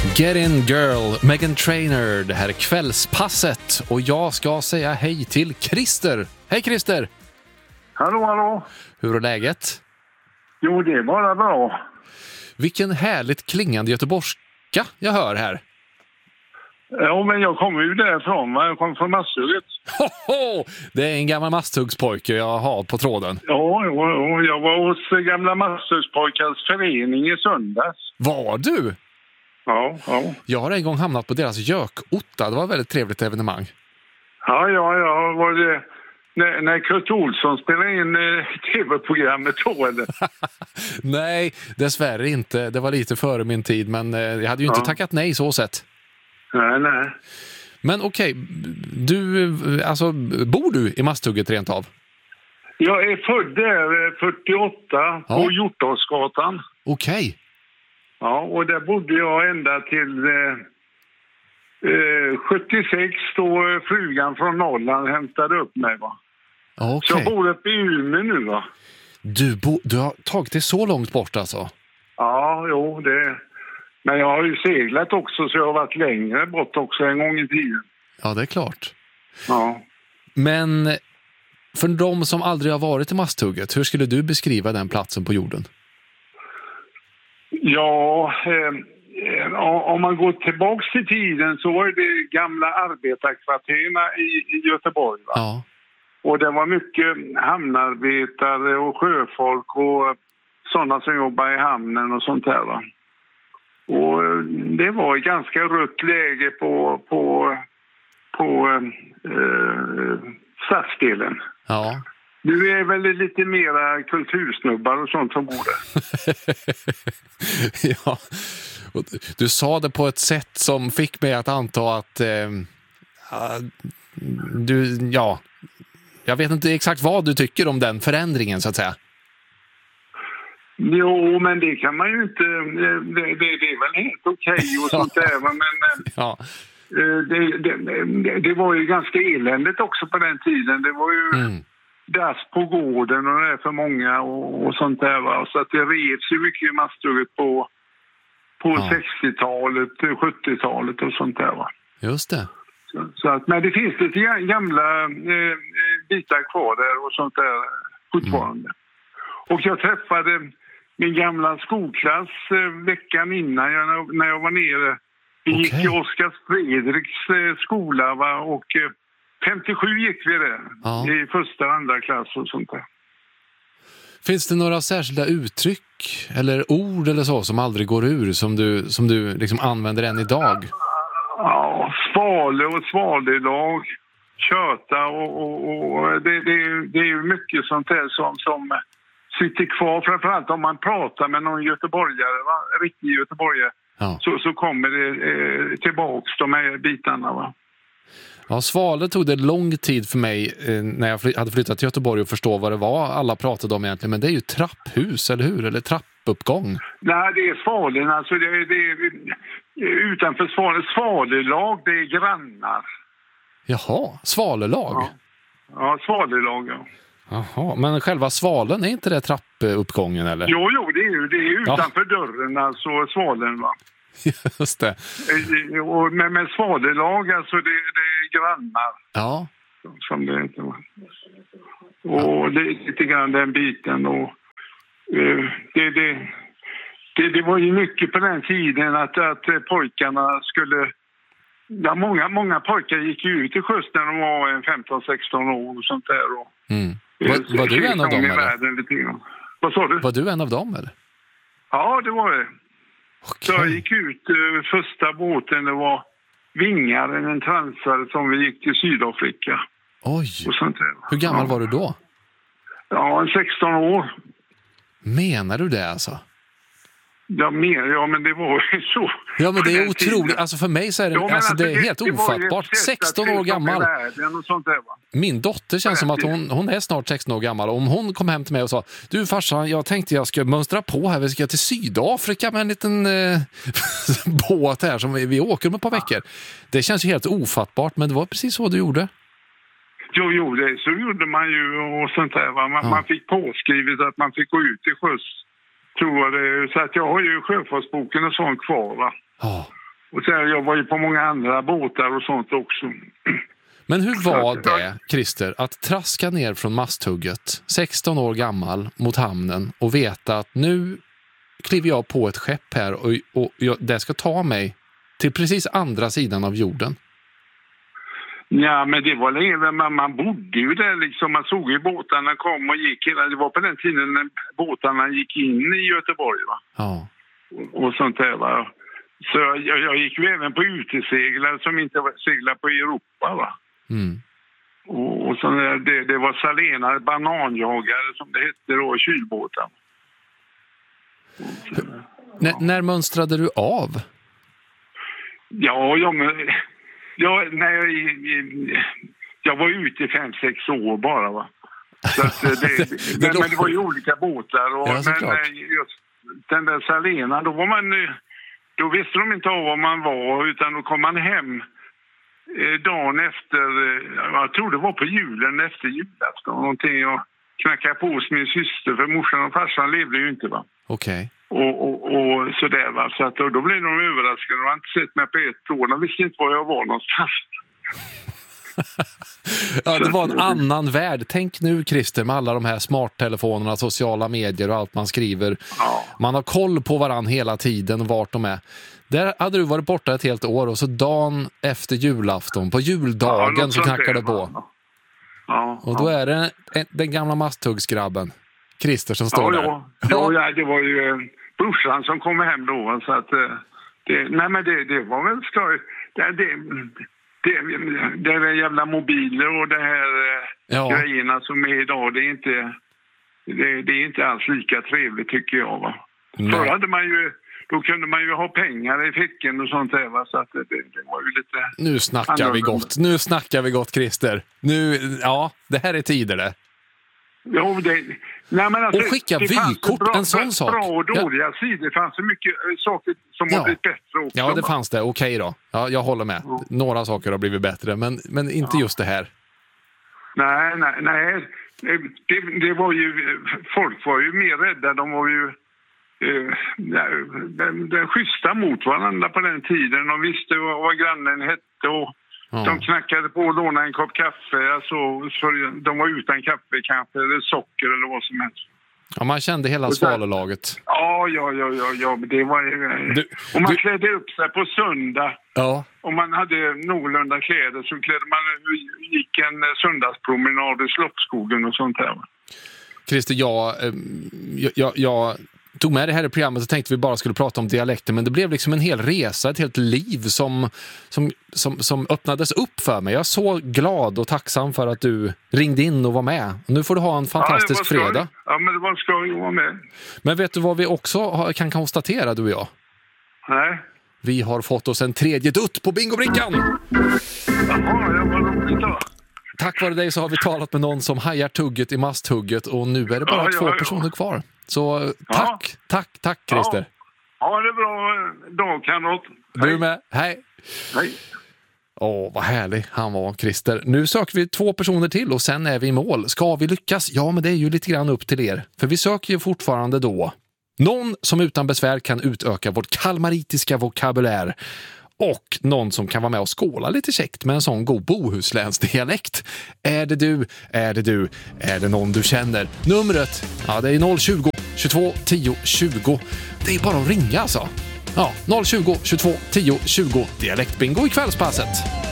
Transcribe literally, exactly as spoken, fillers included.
Get In Girl, Meghan Trainor. Det här är kvällspasset och jag ska säga hej till Christer. Hej Christer! Hallå, hallå! Hur är läget? Jo, det är bara bra. Vilken härligt klingande göteborgska jag hör här. Ja, men jag kommer ju därifrån, va? Jag kommer från Masthugget. Hoho! Det är en gammal Masthuggspojke jag har på tråden. Ja, ja, ja, jag var hos gamla Masthuggspojkars förening i söndags. Var du? Ja, ja. Jag har en gång hamnat på deras gökotta. Det var ett väldigt trevligt evenemang. Ja, ja, ja. Var det när, när Kurt Olsson spelade in eh, tv-programmet då, eller? Nej, dessvärre inte. Det var lite före min tid, men eh, jag hade ju inte Ja. tackat nej så sett. Nej, nej. Men okej, du, eh, alltså, bor du i Masthugget rent av? Jag är född där eh, fyrtioåtta Ja. på Hjortåsgatan. Okej. Ja, och där bodde jag ända till eh, eh, sjuttiosex då frugan från Norrland hämtade upp mig, va. Så Okej. jag bor uppe i Umeå nu, va. Du, bo, du har tagit det så långt bort alltså? Ja, jo, det. Men jag har ju seglat också, så jag har varit längre bort också en gång i tiden. Ja, det är klart. Ja. Men för de som aldrig har varit i Masthugget, hur skulle du beskriva den platsen på jorden? Ja, eh, eh, om man går tillbaks till tiden så var det gamla arbetarkvarterna i, i Göteborg, va? Ja. Och det var mycket hamnarbetare och sjöfolk och sådana som jobbar i hamnen och sånt där, va. Och eh, det var ett ganska rött läge på, på, på eh, stadsdelen. Ja. Nu är väl lite mera kultursnubbar och sånt som bor där. Ja. Och du sa det på ett sätt som fick mig att anta att eh, du, ja, jag vet inte exakt vad du tycker om den förändringen så att säga. Jo, men det kan man ju inte, det, det, det är väl helt okej och sånt där, va? Men Ja. eh, det, det, det var ju ganska eländigt också på den tiden. Det var ju Mm. dass på gården och det är för många och, och sånt där, va. Så att det revs ju mycket i Masthugget på, på Ja. sextiotalet, sjuttiotalet och sånt där, va. Just det. Så, så att, men det finns lite gamla eh, bitar kvar där och sånt där fortfarande. Mm. Och jag träffade min gamla skolklass eh, veckan innan jag, när jag var nere. Vi Okej. gick i Oskar Fredriks eh, skola, va? Och eh, femtiosju gick vi där. Ja. I första och andra klass och sånt där. Finns det några särskilda uttryck eller ord eller så som aldrig går ur som du, som du liksom använder än idag? Ja, svale och svalelag, köta och, och, och det, det, det är ju mycket sånt där som, som sitter kvar. Framförallt om man pratar med någon göteborgare, va? Riktig göteborgare, Ja. så, så kommer det eh, tillbaks de här bitarna, va. Ja, Svale tog det lång tid för mig eh, när jag fly- hade flyttat till Göteborg och förstå vad det var alla pratade om egentligen. Men det är ju trapphus, eller hur? Eller trappuppgång. Nej, det är svalen. Alltså det, det är utanför svalen. Svalelag, det är grannar. Jaha, svalelag. Ja, ja svalelag, ja. Jaha, men själva svalen, är inte det trappuppgången eller? Jo, jo, det är ju det är Ja. utanför dörren, alltså svalen, va. Just det. Eh, Och med, med svalelag, alltså det, det är grannar. Ja, Som det heter, va. Och det är lite grann den biten. Och, eh, det, det, det, det var ju mycket på den tiden att, att pojkarna skulle... Ja, många, många pojkar gick ju ut i sjöss när de var femton sexton år och sånt där. Och, mm. Var, var du en av dem i eller? världen lite grann. Vad sa du? Var du en av dem eller? Ja, det var det. Så jag Okej. gick ut uh, första båten, det var Vingaren, en transare som vi gick till Sydafrika. Oj, Och sånt där. hur gammal ja. var du då? Ja, en sexton år. Menar du det alltså? Ja, mer, ja, men det var ju så. Ja, men det på är den otroligt. tiden. Alltså för mig så är det, Ja, men alltså, det är helt det var ju ett ofattbart. sätt att sexton år se gammal. upp i världen och sånt där, va? Min dotter känns som att hon, hon är snart sexton år gammal. Om hon kom hem till mig och sa, du farsan, jag tänkte jag ska mönstra på här. Vi ska till Sydafrika med en liten eh, båt här som vi, vi åker om ett par veckor. Det känns ju helt ofattbart, men det var precis så du gjorde. Jo, jo, det så gjorde man ju och sånt där, va? Man, Ja. man fick påskrivet att man fick gå ut i sjöss, tror jag det. Så att jag har ju sjöfartsboken och sånt kvar, va? Ja. Och sen, jag var ju på många andra båtar och sånt också. Men hur var det, Christer, att traska ner från masthugget, sexton år gammal, mot hamnen och veta att nu kliver jag på ett skepp här och, och jag, det ska ta mig till precis andra sidan av jorden? Ja, men det var länge, man, man bodde ju där liksom, man såg ju båtarna kom och gick, det var på den tiden när båtarna gick in i Göteborg, va? Ja. Och, och sånt där, va? Så jag, jag gick ju även på uteseglare som inte var seglar på Europa, va? Mm. Och, och så det, det var salenare, bananjagare som det hette då, kylbåtar. Så, N- när mönstrade du av? Ja, jag, men, jag, när jag, jag var ute i fem, sex år bara, va. Så att det, det, det, men, men det var ju olika båtar. Och, ja, men just den där Salena, då var man, då visste de inte av var man var, utan då kom man hem eh, dagen efter, eh, jag tror det var på julen efter julafton någonting, och knackade på hos min syster, för morsan och farsan levde ju inte, va. Okej. Okay. Och, och, och sådär, va. Så att då, då blev de överraskade. De har inte sett mig på ett år. De visste inte var jag var någonstans. Ja, det var en annan värld. Tänk nu, Christer, med alla de här smarttelefonerna, sociala medier och allt man skriver. Ja. Man har koll på varann hela tiden, vart de är. Där hade du varit borta ett helt år och så dagen efter julafton, på juldagen, ja, så knackar det på. Ja, och då är det den gamla masthuggsgrabben, Christer, som står ja, där. Ja, ja, det var ju eh, brorsan som kom hem då. Så att, eh, det, nej, men det, det var väl skoj. Det, det, det, det är jävla mobiler och det här eh, ja. grejerna som är idag, det är inte, det, det är inte alls lika trevligt, tycker jag, va. Förr hade man ju, då kunde man ju ha pengar i fickan och sånt där, va? Så att det, det var ju lite... Nu snackar annorlunda. vi gott. Nu snackar vi gott, Christer. Nu, ja, det här är tider det. Jo, det... Nej, men alltså, och skicka vykort, bra, en sån sak. Bra och dåliga ja. sidor. Det fanns så mycket saker som ja. har blivit bättre också. Ja, det fanns det. Okej okay då. Ja, jag håller med. Ja. Några saker har blivit bättre, men, men inte ja. just det här. Nej, nej, nej. Det, det var ju... Folk var ju mer rädda. De var ju... Eh, den, den schyssta mot varandra på den tiden. De visste vad, vad grannen hette och ja. de knackade på och lånade en kopp kaffe. Alltså, för de var utan kaffe kanske, eller socker eller vad som helst. Ja, man kände hela svalelaget. Ja, ja, ja, ja, ja. Det var, du, och man du... klädde upp sig på söndag. Ja. Om man hade någorlunda kläder så klädde man, gick en söndagspromenad i Slottsskogen och sånt här. Christer, jag, jag, jag, jag tog med det här i programmet och tänkte vi bara skulle prata om dialekter, men det blev liksom en hel resa, ett helt liv som, som, som, som öppnades upp för mig. Jag är så glad och tacksam för att du ringde in och var med. Nu får du ha en fantastisk ja, fredag. Ja, men det var skoj att vara med. Men vet du vad vi också kan konstatera, du och jag? Nej. Vi har fått oss en tredje dutt på bingobrickan! Jaha, jag var roligt då. Tack vare dig så har vi talat med någon som hajar tugget i masthugget och nu är det bara ja, två ja, ja. personer kvar. Så tack, ja. tack, tack Christer. Ja, ha det bra dag, kamrat. Du med, hej. Hej. Åh, vad härlig han var, Christer. Nu söker vi två personer till och sen är vi i mål. Ska vi lyckas? Ja, men det är ju lite grann upp till er. För vi söker ju fortfarande då någon som utan besvär kan utöka vårt kalmaritiska vokabulär. Och någon som kan vara med och skåla lite käckt med en sån god bohuslänsdialekt. Är det du? Är det du? Är det någon du känner? Numret, ja det är noll tjugo, tjugotvå, tio, tjugo. Det är bara att ringa alltså. Ja, noll tjugo, tjugotvå, tio, tjugo. Dialektbingo i kvällspasset.